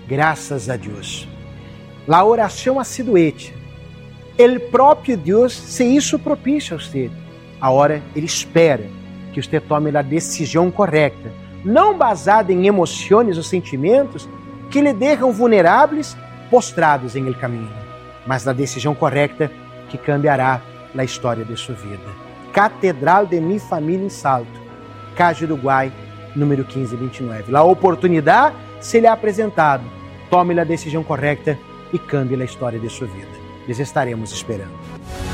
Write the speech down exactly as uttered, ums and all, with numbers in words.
Graças a Deus. La oração assiduete. El próprio Deus se hizo propício a você. Agora Ele espera que você tome a decisão correta, não baseada em emoções ou sentimentos que lhe deixam vulneráveis, postrados em el caminho, mas na decisão correta que cambiará a história de sua vida. Catedral de Mi Família em Salto, Caja Uruguai, número quinze vinte e nove. A oportunidade se lhe é apresentado. Tome a decisão correta e cambie a história de sua vida. Les estaremos esperando.